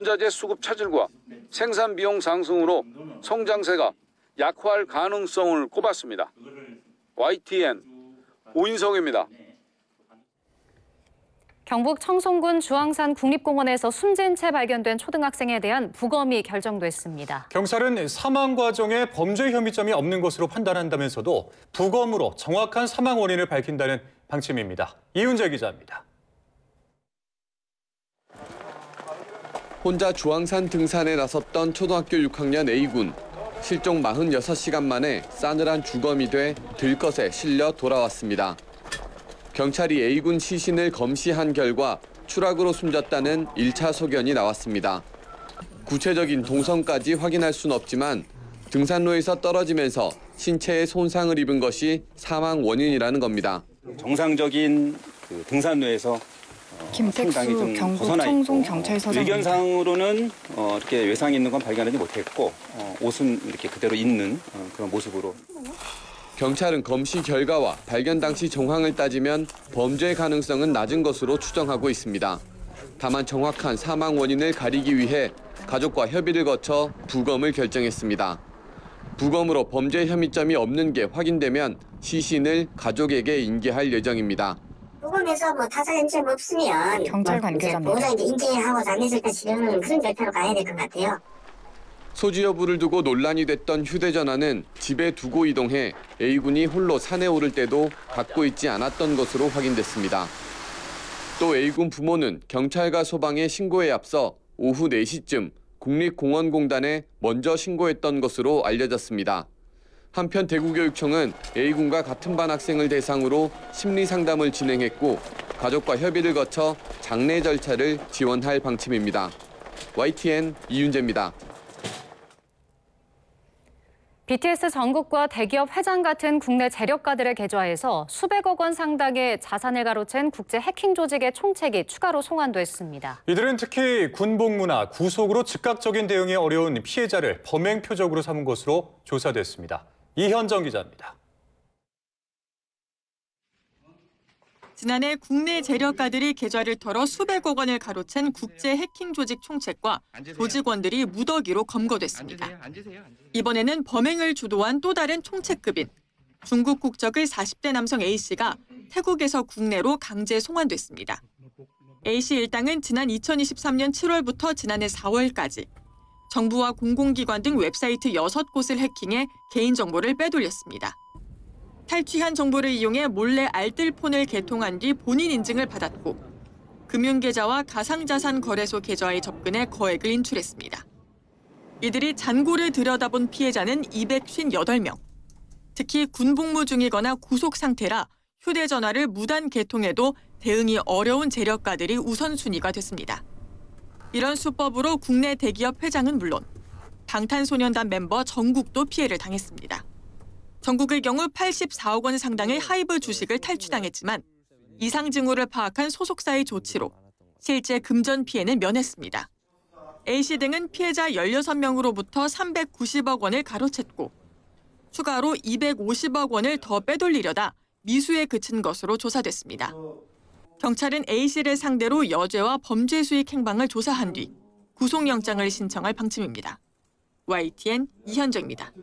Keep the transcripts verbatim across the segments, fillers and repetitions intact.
자재 수급 차질과 생산 비용 상승으로 성장세가 약화할 가능성을 꼽았습니다. 와이티엔 오인성입니다. 경북 청송군 주황산 국립공원에서 숨진 채 발견된 초등학생에 대한 부검이 결정됐습니다. 경찰은 사망 과정에 범죄 혐의점이 없는 것으로 판단한다면서도 부검으로 정확한 사망 원인을 밝힌다는 방침입니다. 이윤재 기자입니다. 혼자 주황산 등산에 나섰던 초등학교 육 학년 A군. 실종 사십육 시간 만에 싸늘한 주검이 돼 들것에 실려 돌아왔습니다. 경찰이 A군 시신을 검시한 결과 추락으로 숨졌다는 일 차 소견이 나왔습니다. 구체적인 동선까지 확인할 순 없지만 등산로에서 떨어지면서 신체에 손상을 입은 것이 사망 원인이라는 겁니다. 정상적인 그 등산로에서 김택수 경북 청송 경찰서장 의견상으로는 어, 이렇게 외상이 있는 건 발견하지 못했고 어, 옷은 이렇게 그대로 있는 어, 그런 모습으로. 경찰은 검시 결과와 발견 당시 정황을 따지면 범죄 가능성은 낮은 것으로 추정하고 있습니다. 다만 정확한 사망 원인을 가리기 위해 가족과 협의를 거쳐 부검을 결정했습니다. 부검으로 범죄 혐의점이 없는 게 확인되면 시신을 가족에게 인계할 예정입니다. 부검에서 뭐 타살 혐의점 없으면 경찰 관계자입니다. 보호자 이제 인계하고 장례식까지 치르는 그런 절차로 가야 될 것 같아요. 소지 여부를 두고 논란이 됐던 휴대전화는 집에 두고 이동해 A군이 홀로 산에 오를 때도 갖고 있지 않았던 것으로 확인됐습니다. 또 A군 부모는 경찰과 소방에 신고에 앞서 오후 네 시쯤 국립공원공단에 먼저 신고했던 것으로 알려졌습니다. 한편 대구교육청은 A군과 같은 반 학생을 대상으로 심리상담을 진행했고 가족과 협의를 거쳐 장례 절차를 지원할 방침입니다. 와이티엔 이윤재입니다. 비티에스 정국과 대기업 회장 같은 국내 재력가들을 계좌에서 수백억 원 상당의 자산을 가로챈 국제 해킹 조직의 총책이 추가로 송환됐습니다. 이들은 특히 군복무나 구속으로 즉각적인 대응이 어려운 피해자를 범행 표적으로 삼은 것으로 조사됐습니다. 이현정 기자입니다. 지난해 국내 재력가들이 계좌를 털어 수백억 원을 가로챈 국제 해킹 조직 총책과 조직원들이 무더기로 검거됐습니다. 이번에는 범행을 주도한 또 다른 총책급인 중국 국적의 사십 대 남성 A씨가 태국에서 국내로 강제 송환됐습니다. A씨 일당은 지난 이천이십삼 년 칠월부터 지난해 사월까지 정부와 공공기관 등 웹사이트 여섯 곳을 해킹해 개인정보를 빼돌렸습니다. 탈취한 정보를 이용해 몰래 알뜰폰을 개통한 뒤 본인 인증을 받았고 금융계좌와 가상자산 거래소 계좌에 접근해 거액을 인출했습니다. 이들이 잔고를 들여다본 피해자는 이백오십팔 명. 특히 군복무 중이거나 구속 상태라 휴대전화를 무단 개통해도 대응이 어려운 재력가들이 우선순위가 됐습니다. 이런 수법으로 국내 대기업 회장은 물론 방탄소년단 멤버 정국도 피해를 당했습니다. 정국의 경우 팔십사억 원 상당의 하이브 주식을 탈취당했지만 이상 징후를 파악한 소속사의 조치로 실제 금전 피해는 면했습니다. A씨 등은 피해자 열여섯 명으로부터 삼백구십억 원을 가로챘고 추가로 이백오십억 원을 더 빼돌리려다 미수에 그친 것으로 조사됐습니다. 경찰은 A씨를 상대로 여죄와 범죄 수익 행방을 조사한 뒤 구속영장을 신청할 방침입니다. 와이티엔 이현정입니다.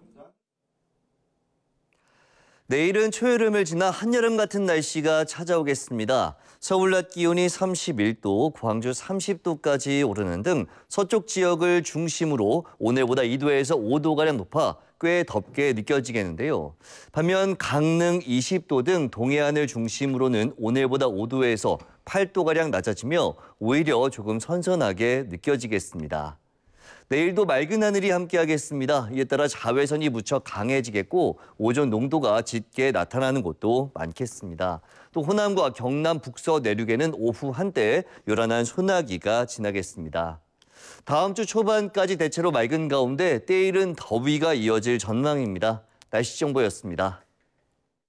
내일은 초여름을 지나 한여름 같은 날씨가 찾아오겠습니다. 서울 낮 기온이 삼십일 도, 광주 삼십 도까지 오르는 등 서쪽 지역을 중심으로 오늘보다 이 도에서 오 도가량 높아 꽤 덥게 느껴지겠는데요. 반면 강릉 이십 도 등 동해안을 중심으로는 오늘보다 오 도에서 팔 도가량 낮아지며 오히려 조금 선선하게 느껴지겠습니다. 내일도 맑은 하늘이 함께하겠습니다. 이에 따라 자외선이 무척 강해지겠고 오존 농도가 짙게 나타나는 곳도 많겠습니다. 또 호남과 경남 북서 내륙에는 오후 한때 요란한 소나기가 지나겠습니다. 다음 주 초반까지 대체로 맑은 가운데 때일은 더위가 이어질 전망입니다. 날씨 정보였습니다.